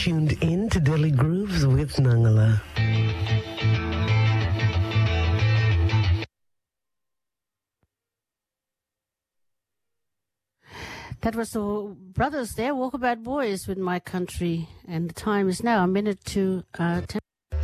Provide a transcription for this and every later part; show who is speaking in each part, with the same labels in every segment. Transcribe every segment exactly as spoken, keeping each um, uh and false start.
Speaker 1: tuned in to Daily Grooves with Nangala.
Speaker 2: That was the brothers there, Walkabout Boys with My Country. And the time is now a minute to uh, ten.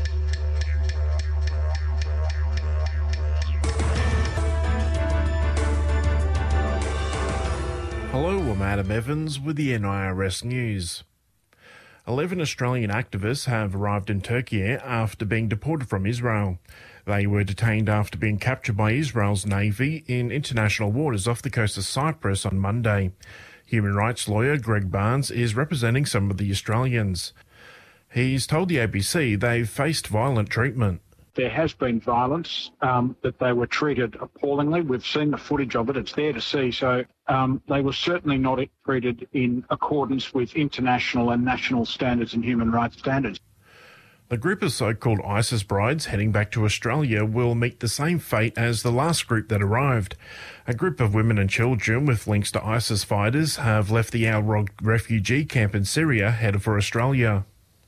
Speaker 3: Hello, I'm Adam Evans with the N I R S News. Eleven Australian activists have arrived in Turkey after being deported from Israel. They were detained after being captured by Israel's Navy in international waters off the coast of Cyprus on Monday. Human rights lawyer Greg Barnes is representing some of the Australians. He's told the A B C they've faced violent treatment.
Speaker 4: There has been violence, um, that they were treated appallingly. We've seen the footage of it. It's there to see. So um, they were certainly not treated in accordance with international and national standards and human rights standards.
Speaker 3: The group of so-called ISIS brides heading back to Australia will meet the same fate as the last group that arrived. A group of women and children with links to ISIS fighters have left the Al Rog refugee camp in Syria, headed for Australia.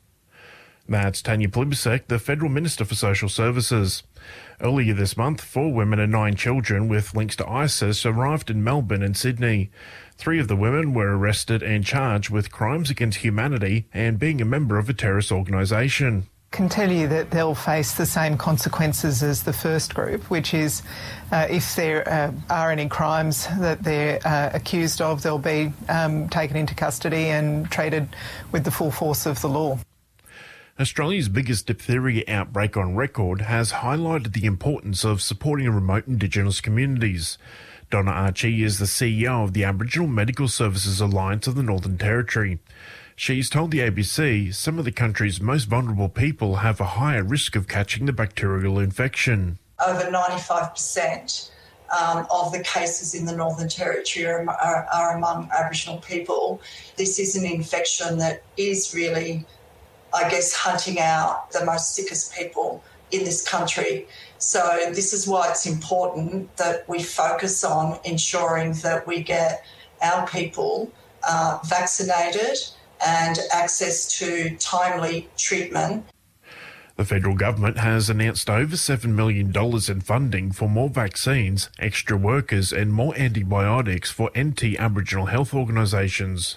Speaker 3: That's Tanya Plibersek, the Federal Minister for Social Services. Earlier this month, four women and nine children with links to ISIS arrived in Melbourne and Sydney. Three of the women were arrested and charged with crimes against humanity and being a member of a terrorist organisation.
Speaker 5: Can tell you that they'll face the same consequences as the first group, which is uh, if there uh, are any crimes that they're uh, accused of, they'll be um, taken into custody and treated with the full force of the law.
Speaker 3: Australia's biggest diphtheria outbreak on record has highlighted the importance of supporting remote Indigenous communities. Donna Archie is the C E O of the Aboriginal Medical Services Alliance of the Northern Territory. She's told the A B C some of the country's most vulnerable people have a higher risk of catching the bacterial infection.
Speaker 6: Over ninety-five percent um, of the cases in the Northern Territory are, are, are among Aboriginal people. This is an infection that is really, I guess, hunting out the most sickest people in this country. So this is why it's important that we focus on ensuring that we get our people uh, vaccinated and access to timely treatment.
Speaker 3: The federal government has announced over seven million dollars in funding for more vaccines, extra workers and more antibiotics for anti-Aboriginal health organisations.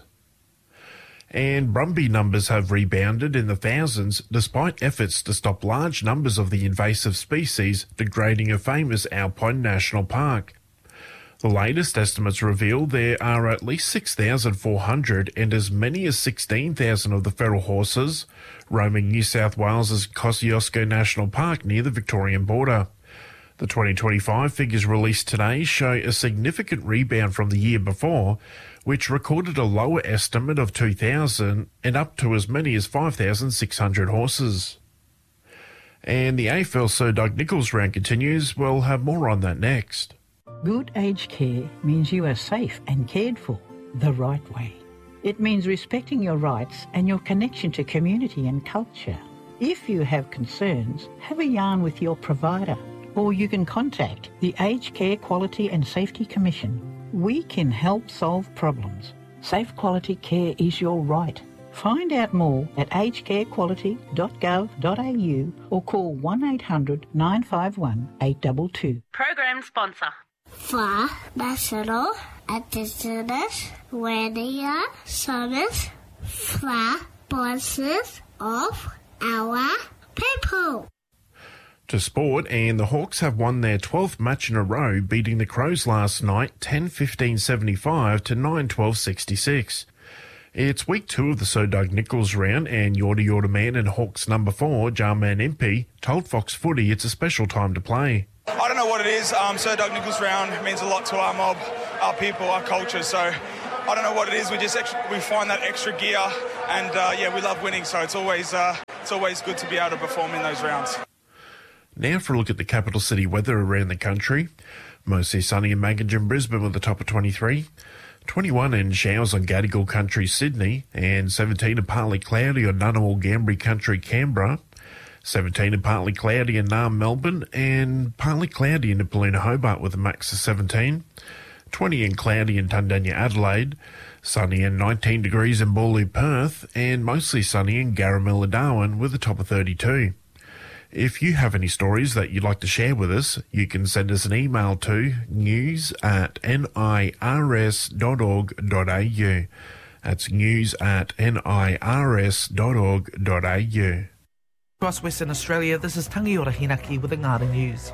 Speaker 3: And brumby numbers have rebounded in the thousands despite efforts to stop large numbers of the invasive species degrading a famous alpine national park. The latest estimates reveal there are at least six thousand four hundred and as many as sixteen thousand of the feral horses roaming New South Wales's Kosciuszko National Park near the Victorian border. The twenty twenty-five figures released today show a significant rebound from the year before, which recorded a lower estimate of two thousand and up to as many as five thousand six hundred horses. And the A F L Sir Doug Nicholls round continues. We'll have more on that next.
Speaker 7: Good aged care means you are safe and cared for the right way. It means respecting your rights and your connection to community and culture. If you have concerns, have a yarn with your provider, or you can contact the Aged Care Quality and Safety Commission. We can help solve problems. Safe quality care is your right. Find out more at aged care quality dot gov dot a u or call one eight hundred nine five one eight two two.
Speaker 8: Program sponsor.
Speaker 9: For National Indigenous Radio Service for voices of our people.
Speaker 3: To sport, and the Hawks have won their twelfth match in a row, beating the Crows last night ten fifteen seventy-five to nine twelve sixty-six. It's week two of the Sir Doug Nicholls round, and Yorta Yorta Man and Hawks number four, Jarman Impey, told Fox Footy it's a special time to play.
Speaker 10: I don't know what it is. Um, Sir Doug Nicholls round means a lot to our mob, our people, our culture. So I don't know what it is. We just extra, we find that extra gear, and uh, yeah, we love winning. So it's always uh, it's always good to be able to perform in those rounds.
Speaker 3: Now for a look at the capital city weather around the country. Mostly sunny in Mackington, Brisbane with a top of twenty-three. twenty-one in showers on Gadigal Country, Sydney, and seventeen and partly cloudy on Ngunnawal Gambri Country, Canberra. seventeen and partly cloudy in Naarm, Melbourne, and partly cloudy in Nipaluna, Hobart with a max of seventeen. twenty and cloudy in Tundanya, Adelaide. Sunny and nineteen degrees in Boorloo, Perth, and mostly sunny in Garamilla, Darwin with a top of thirty-two. If you have any stories that you'd like to share with us, you can send us an email to news at nirs dot org dot a u. That's news at nirs dot org dot a u.
Speaker 8: Across Western Australia, this is Tangi Ora Hinaki with the Ngāti News.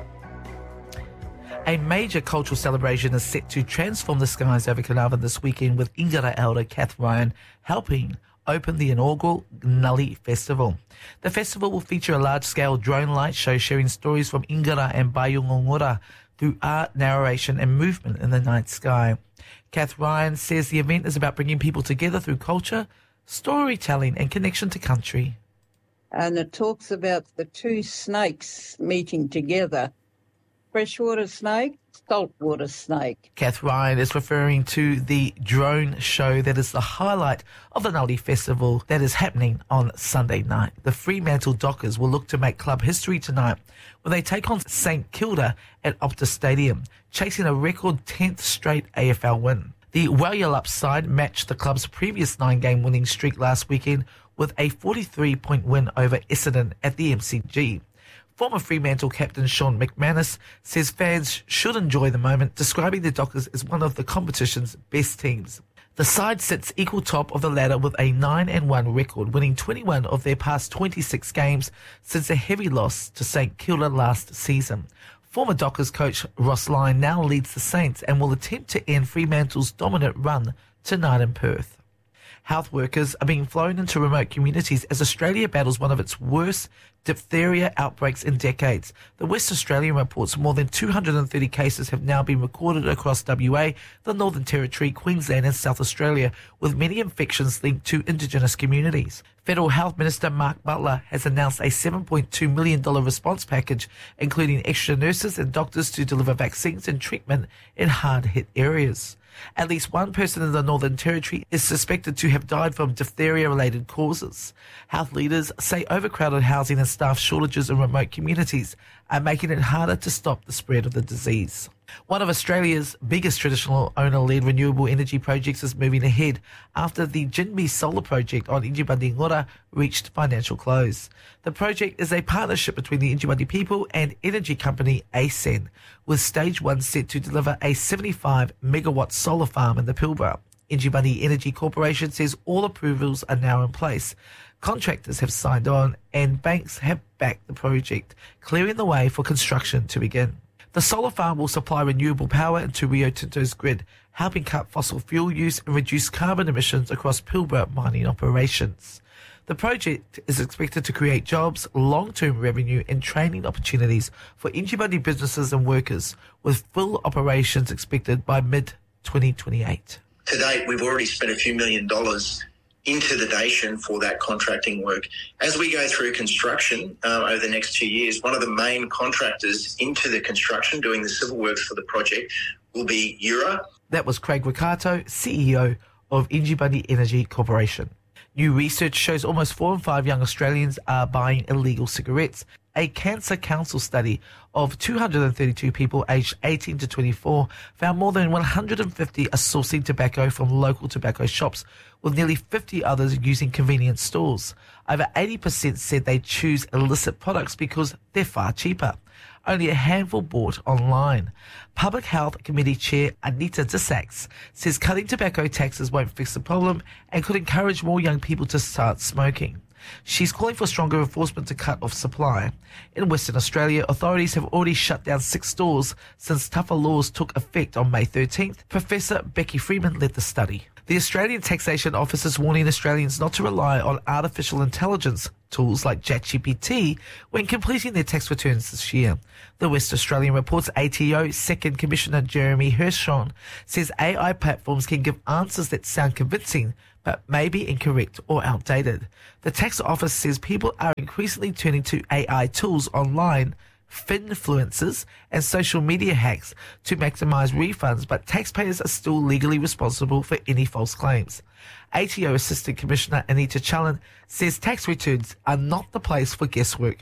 Speaker 8: A major cultural celebration is set to transform the skies over Carnarvon this weekend, with Ingara elder Kath Ryan helping open the inaugural Ngulli Festival. The festival will feature a large-scale drone light show sharing stories from Ingara and Bayungongora through art, narration and movement in the night sky. Kath Ryan says the event is about bringing people together through culture, storytelling and connection to country.
Speaker 11: And it talks about the two snakes meeting together. Freshwater snake, saltwater snake.
Speaker 8: Kath Ryan is referring to the drone show that is the highlight of the Ngulli Festival that is happening on Sunday night. The Fremantle Dockers will look to make club history tonight when they take on St Kilda at Optus Stadium, chasing a record tenth straight A F L win. The Walyallup side matched the club's previous nine-game winning streak last weekend with a forty-three point win over Essendon at the M C G. Former Fremantle captain Sean McManus says fans should enjoy the moment, describing the Dockers as one of the competition's best teams. The side sits equal top of the ladder with a nine and one record, winning twenty-one of their past twenty-six games since a heavy loss to St Kilda last season. Former Dockers coach Ross Lyon now leads the Saints and will attempt to end Fremantle's dominant run tonight in Perth. Health workers are being flown into remote communities as Australia battles one of its worst diphtheria outbreaks in decades. The West Australian reports more than two hundred thirty cases have now been recorded across W A, the Northern Territory, Queensland and South Australia, with many infections linked to Indigenous communities. Federal Health Minister Mark Butler has announced a seven point two million dollars response package, including extra nurses and doctors to deliver vaccines and treatment in hard-hit areas. At least one person in the Northern Territory is suspected to have died from diphtheria-related causes. Health leaders say overcrowded housing and staff shortages in remote communities are making it harder to stop the spread of the disease. One of Australia's biggest traditional owner-led renewable energy projects is moving ahead after the Jinmi Solar Project on Injibandi Ngora reached financial close. The project is a partnership between the Injibandi people and energy company A S E N, with stage one set to deliver a seventy-five megawatt solar farm in the Pilbara. Injibandi Energy Corporation says all approvals are now in place. Contractors have signed on and banks have backed the project, clearing the way for construction to begin. The solar farm will supply renewable power into Rio Tinto's grid, helping cut fossil fuel use and reduce carbon emissions across Pilbara mining operations. The project is expected to create jobs, long-term revenue and training opportunities for Injibandi businesses and workers, with full operations expected by mid twenty twenty-eight.
Speaker 12: To date, we've already spent a few million dollars into the nation for that contracting work. As we go through construction uh, over the next two years, one of the main contractors into the construction doing the civil works for the project will be Ura.
Speaker 8: That was Craig Ricardo, C E O of Injibandi Energy Corporation. New research shows almost four in five young Australians are buying illegal cigarettes. A Cancer Council study of two hundred thirty-two people aged eighteen to twenty-four found more than one hundred fifty are sourcing tobacco from local tobacco shops, with nearly fifty others using convenience stores. Over eighty percent said they choose illicit products because they're far cheaper. Only a handful bought online. Public Health Committee Chair Anita Dissacks says cutting tobacco taxes won't fix the problem and could encourage more young people to start smoking. She's calling for stronger enforcement to cut off supply. In Western Australia, authorities have already shut down six stores since tougher laws took effect on May thirteenth. Professor Becky Freeman led the study. The Australian Taxation Office is warning Australians not to rely on artificial intelligence tools like ChatGPT when completing their tax returns this year. The West Australian Report's A T O Second Commissioner Jeremy Hershon says A I platforms can give answers that sound convincing but may be incorrect or outdated. The tax office says people are increasingly turning to A I tools online, finfluencers and social media hacks to maximise refunds, but taxpayers are still legally responsible for any false claims. A T O Assistant Commissioner Anita Challen says tax returns are not the place for guesswork.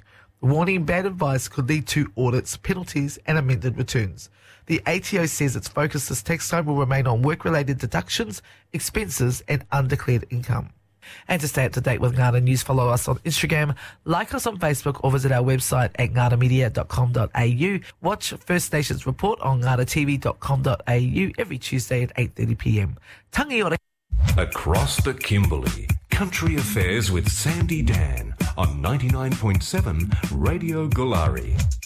Speaker 8: warning bad advice could lead to audits, penalties and amended returns. The A T O says its focus this tax time will remain on work-related deductions, expenses and undeclared income. And to stay up to date with Ngāra News, follow us on Instagram, like us on Facebook or visit our website at ngara media dot com dot a u. Watch First Nations Report on ngara t v dot com dot a u every Tuesday at eight thirty p m. Tangi ora.
Speaker 13: Across the Kimberley, Country Affairs with Sandy Dan on ninety-nine point seven Radio Gulari.